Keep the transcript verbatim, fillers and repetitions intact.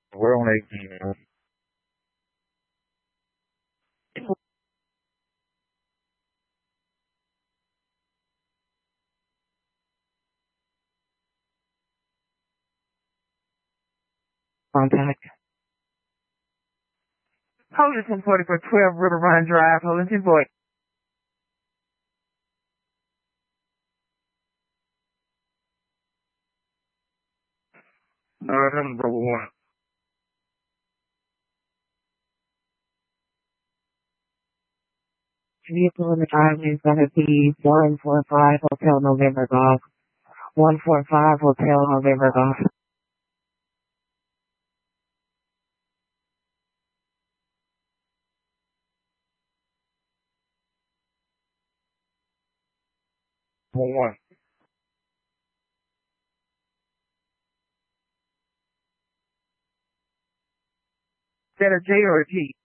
We're on eighteen now. Contact. Holiston forty-four twelve River Run Drive, Holiston Boy. No, that's number one. Vehicle in the driveway is going to be one four five Hotel November Golf. one four five Hotel November Golf. One. Is that a J or a G?